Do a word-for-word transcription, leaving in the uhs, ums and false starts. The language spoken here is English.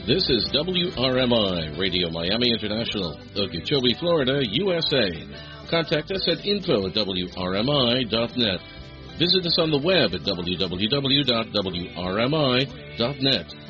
This is W R M I, Radio Miami International, Okeechobee, Florida, U S A. Contact us at info at W R M I dot net. Visit us on the web at w w w dot w r m i dot net.